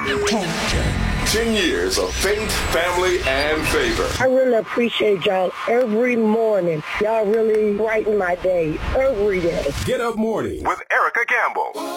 10 years of faith, family, and favor. I really appreciate y'all every morning. Y'all really brighten my day every day. Get Up Morning with Erica Gamble.